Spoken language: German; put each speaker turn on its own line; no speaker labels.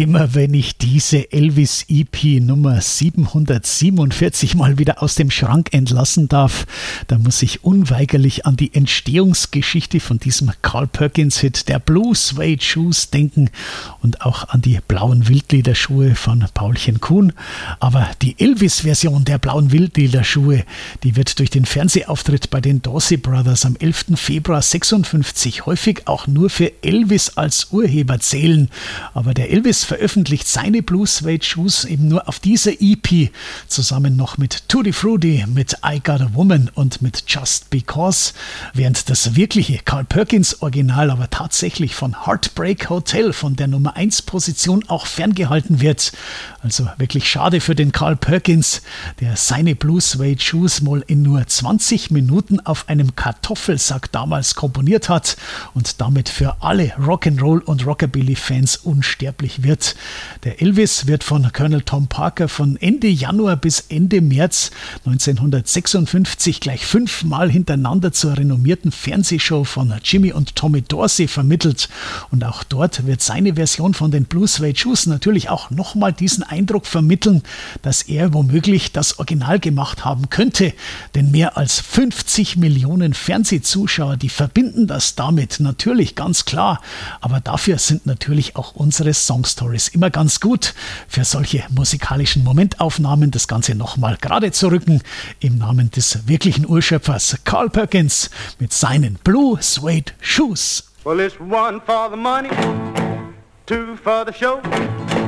Immer wenn ich diese Elvis EP Nummer 747 mal wieder aus dem Schrank entlassen darf, da muss ich unweigerlich an die Entstehungsgeschichte von diesem Carl Perkins-Hit der Blue Suede Shoes denken und auch an die blauen Wildlederschuhe von Paulchen Kuhn. Aber die Elvis-Version der blauen Wildlederschuhe, die wird durch den Fernsehauftritt bei den Dorsey Brothers am 11. Februar 56 häufig auch nur für Elvis als Urheber zählen. Aber der Elvis veröffentlicht seine Blue Suede Shoes eben nur auf dieser EP, zusammen noch mit Tutti Frutti, mit I Got a Woman und mit Just Because, während das wirkliche Carl Perkins Original aber tatsächlich von Heartbreak Hotel, von der Nummer 1 Position, auch ferngehalten wird. Also wirklich schade für den Carl Perkins, der seine Blue Suede Shoes mal in nur 20 Minuten auf einem Kartoffelsack damals komponiert hat und damit für alle Rock'n'Roll und Rockabilly-Fans unsterblich wird. Der Elvis wird von Colonel Tom Parker von Ende Januar bis Ende März 1956 gleich 5-mal hintereinander zur renommierten Fernsehshow von Jimmy und Tommy Dorsey vermittelt. Und auch dort wird seine Version von den Blue Suede Shoes natürlich auch nochmal diesen Eindruck vermitteln, dass er womöglich das Original gemacht haben könnte. Denn mehr als 50 Millionen Fernsehzuschauer, die verbinden das damit natürlich ganz klar. Aber dafür sind natürlich auch unsere Songstories immer ganz gut, für solche musikalischen Momentaufnahmen das Ganze nochmal gerade zu rücken, im Namen des wirklichen Urschöpfers Carl Perkins mit seinen Blue Suede Shoes.
Well, it's 1 for the money, 2 for the show,